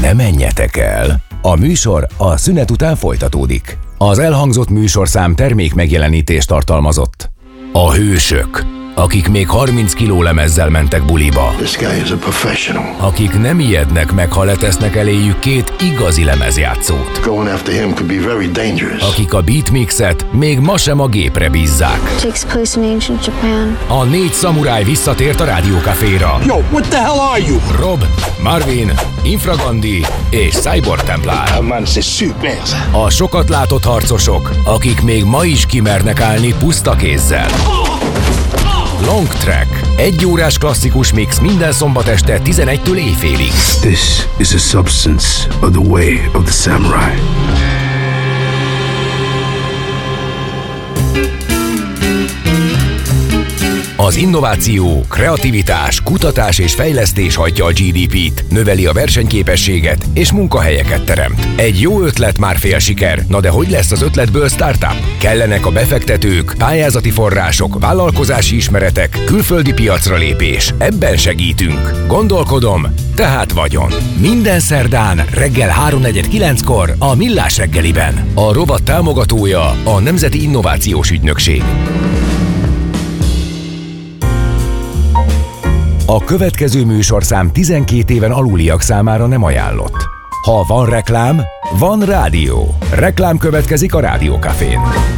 Ne menjetek el! A műsor a szünet után folytatódik. Az elhangzott műsorszám termék megjelenítést tartalmazott. A hősök, akik még 30 kiló lemezzel mentek buliba. Akik nem ijednek meg, ha letesznek eléjük 2 igazi lemezjátszót. Akik a beatmixet még ma sem a gépre bízzák. A 4 szamuráj visszatért a Rádió Caféra. Yo, what the hell are you? Rob, Marvin, Infragandi és Cyborg Templar. A sokat látott harcosok, akik még ma is kimernek állni puszta kézzel. Long Track. 1 órás klasszikus mix minden szombat este 11-től éjfélig. This is a substance of the way of the samurai. Az innováció, kreativitás, kutatás és fejlesztés hajtja a GDP-t, növeli a versenyképességet és munkahelyeket teremt. Egy jó ötlet már fél siker, na de hogy lesz az ötletből startup? Kellenek a befektetők, pályázati források, vállalkozási ismeretek, külföldi piacra lépés. Ebben segítünk. Gondolkodom, tehát vagyon. Minden szerdán reggel 3:49-kor a Millás reggeliben. A rovat támogatója a Nemzeti Innovációs Ügynökség. A következő műsorszám 12 éven aluliak számára nem ajánlott. Ha van reklám, van rádió. Reklám következik a Rádió Cafén.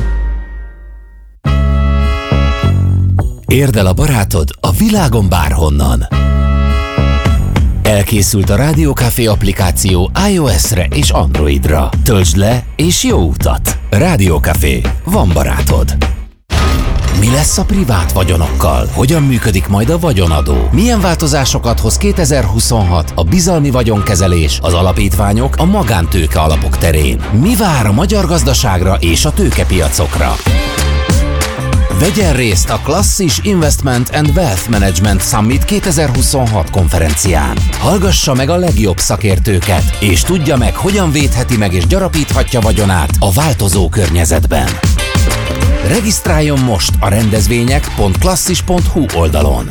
Érd el a barátod a világon bárhonnan. Elkészült a Rádió Café applikáció iOS-re és Androidra. Töltsd le és jó utat! Rádió Café. Van barátod. Mi lesz a privát vagyonokkal? Hogyan működik majd a vagyonadó? Milyen változásokat hoz 2026 a bizalmi vagyonkezelés, az alapítványok, a magántőke alapok terén? Mi vár a magyar gazdaságra és a tőkepiacokra? Vegyen részt a Klasszis Investment and Wealth Management Summit 2026 konferencián. Hallgassa meg a legjobb szakértőket, és tudja meg, hogyan védheti meg és gyarapíthatja vagyonát a változó környezetben. Regisztráljon most a rendezvények.klasszis.hu oldalon.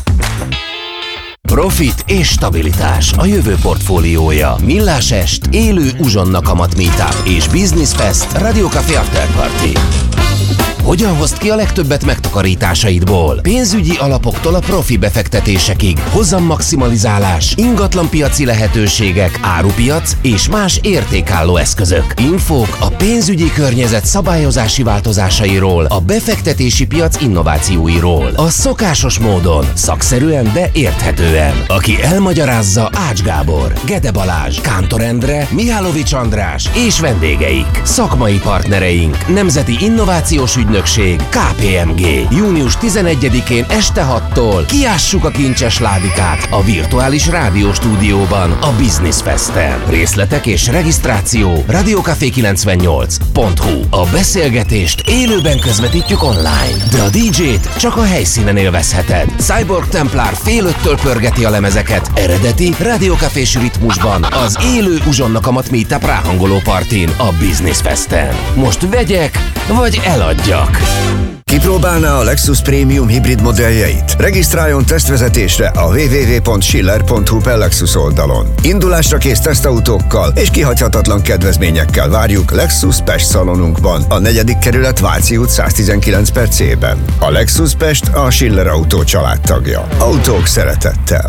Profit és stabilitás a jövő portfóliója. Millás est, élő uzsonna kamat meetup és Business Fest Rádió Café After Party. Hogyan hozd ki a legtöbbet megtakarításaidból? Pénzügyi alapoktól a profi befektetésekig, hozammaximalizálás, ingatlanpiaci lehetőségek, árupiac és más értékálló eszközök. Infók a pénzügyi környezet szabályozási változásairól, a befektetési piac innovációiról. A szokásos módon, szakszerűen, de érthetően. Aki elmagyarázza, Ács Gábor, Gede Balázs, Kántor Endre, Mihálovics András és vendégeik. Szakmai partnereink, Nemzeti Innovációs Ügynökség, KPMG. Június 11-én este 6-tól kiássuk a kincses ládikát a virtuális rádióstúdióban a Business Festen. Részletek és regisztráció radiocafé98.hu. A beszélgetést élőben közvetítjük online, de a DJ-t csak a helyszínen élvezheted. Cyborg Templar fél 5-től pörgeti a lemezeket eredeti rádiókafés ritmusban az élő uzsonnakamat meetup ráhangoló partin a Business Festen. Most vegyek vagy eladjak. Kipróbálná a Lexus Premium hibrid modelljeit? Regisztráljon tesztvezetésre a www.schiller.hu/Lexus oldalon. Indulásra kész tesztautókkal és kihagyhatatlan kedvezményekkel várjuk Lexus Pest szalonunkban, a 4. kerület Váci út 119/C-ben. A Lexus Pest a Schiller Autó családtagja. Autók szeretettel.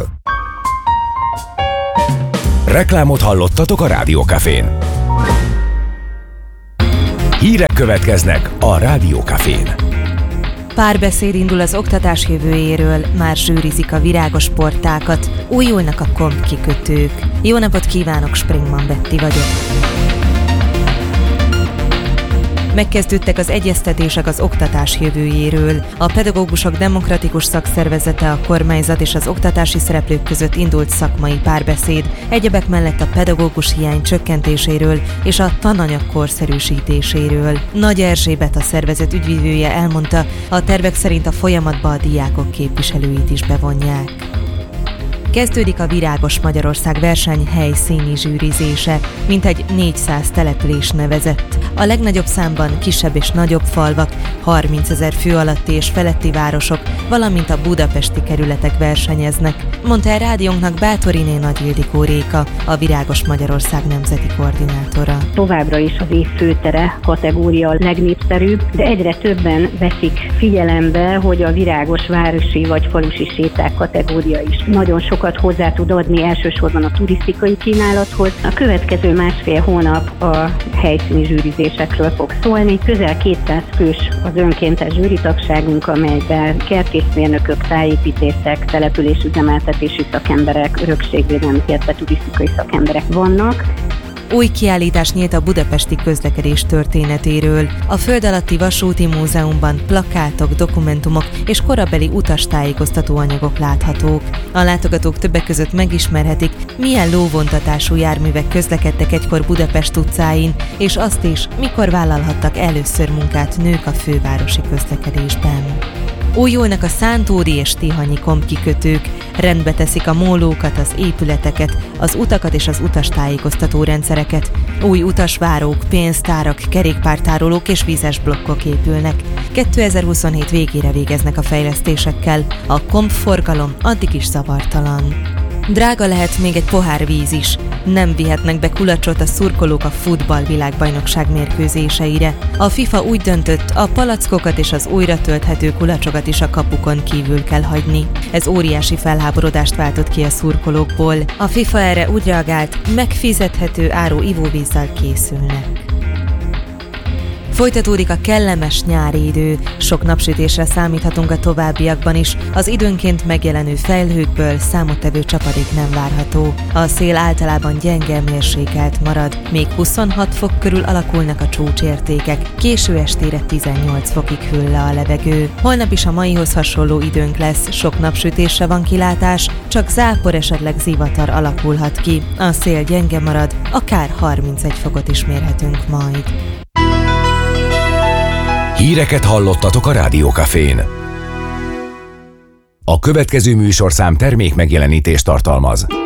Reklámot hallottatok a Rádió Cafén. Hírek következnek a Rádió Cafén. Párbeszéd indul az oktatás jövőjéről, már zsűrizik a virágos portákat, újulnak a kompkikötők. Jó napot kívánok, Springman Betty vagyok. Megkezdődtek az egyeztetések az oktatás jövőjéről. A Pedagógusok Demokratikus Szakszervezete, a kormányzat és az oktatási szereplők között indult szakmai párbeszéd, egyebek mellett a pedagógus hiány csökkentéséről és a tananyag korszerűsítéséről. Nagy Erzsébet, a szervezet ügyvivője elmondta, a tervek szerint a folyamatba a diákok képviselőit is bevonják. Kezdődik a Virágos Magyarország verseny helyszíni zsűrizése, mintegy 400 település nevezett. A legnagyobb számban kisebb és nagyobb falvak, 30 000 fő alatti és feletti városok, valamint a budapesti kerületek versenyeznek, mondta el rádiónknak Bátoriné Nagy Ildikó Réka, a Virágos Magyarország nemzeti koordinátora. Továbbra is az év főtere kategória a legnépszerűbb, de egyre többen veszik figyelembe, hogy a virágos városi vagy falusi séták kategória is nagyon sokat hozzá tud adni, elsősorban a turisztikai kínálathoz. A következő másfél hónap a helyszíni zsűrizésekről fog szólni. Közel 200 fős az önkéntes zsűritagságunk, amelyben kertészmérnökök, tájépítészek, településüzemeltetési szakemberek, örökségvédelmi, illetve turisztikai szakemberek vannak. Új kiállítás nyílt a budapesti közlekedés történetéről. A Föld alatti vasúti múzeumban plakátok, dokumentumok és korabeli utastájékoztató anyagok láthatók. A látogatók többek között megismerhetik, milyen lóvontatású járművek közlekedtek egykor Budapest utcáin, és azt is, mikor vállalhattak először munkát nők a fővárosi közlekedésben. Újulnak a Szántódi és Tihanyi kombkikötők, rendbe teszik a mólókat, az épületeket, az utakat és az utastájékoztató rendszereket. Új utasvárók, pénztárak, kerékpártárolók és vízes blokkok épülnek. 2027 végére végeznek a fejlesztésekkel, a kombforgalom addig is zavartalan. Drága lehet még egy pohár víz is. Nem vihetnek be kulacsot a szurkolók a futball világbajnokság mérkőzéseire. A FIFA úgy döntött, a palackokat és az újra tölthető kulacsokat is a kapukon kívül kell hagyni. Ez óriási felháborodást váltott ki a szurkolókból. A FIFA erre úgy reagált, megfizethető áru ivóvízzel készülnek. Folytatódik a kellemes nyári idő, sok napsütésre számíthatunk a továbbiakban is, az időnként megjelenő felhőkből számottevő csapadék nem várható. A szél általában gyenge, mérsékelt marad, még 26 fok körül alakulnak a csúcsértékek, késő estére 18 fokig hűl le a levegő. Holnap is a maihoz hasonló időnk lesz, sok napsütésre van kilátás, csak zápor, esetleg zivatar alakulhat ki, a szél gyenge marad, akár 31 fokot is mérhetünk majd. Híreket hallottatok a Rádió Cafén. A következő műsorszám termék megjelenítést tartalmaz.